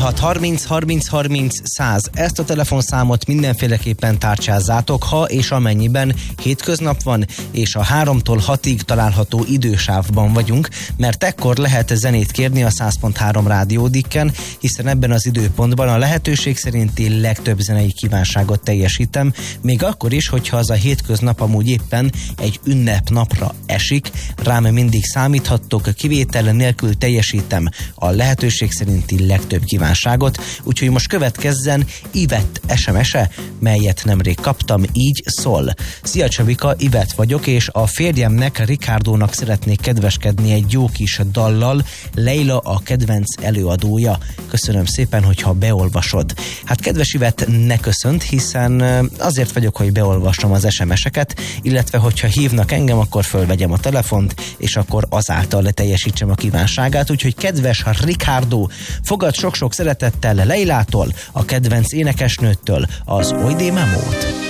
06 30 30 30 100. Ezt a telefonszámot mindenféleképpen tárcsázzátok, ha és amennyiben hétköznap van, és a 3-tól 6-ig található idősávban vagyunk, mert ekkor lehet zenét kérni a 100.3 rádiódikken, hiszen ebben az időpontban a lehetőség szerinti legtöbb zenei kívánságot teljesítem, még akkor is, hogyha az a hétköznap amúgy éppen egy ünnepnapra esik, rám mindig számíthattok, kivétel nélkül teljesítem a lehetőség szerinti legtöbb kívánságot, úgyhogy most következzen Ivett SMS-e, melyet nemrég kaptam, így szól. Szia Csabika, Ivett vagyok, és a férjemnek, Rikárdónak szeretnék kedveskedni egy jó kis dallal, Leila a kedvenc előadója. Köszönöm szépen, hogyha beolvasod. Hát kedves Ivett, ne köszönt, hiszen azért vagyok, hogy beolvassam az SMS-eket, illetve hogyha hívnak engem, akkor fölvegyem a telefont, és akkor azáltal teljesítsem a kívánságát, úgyhogy kedves Ricardo, fogad sok-sok szeretettel Leilától, a kedvenc énekesnőttől az Oidé Memót.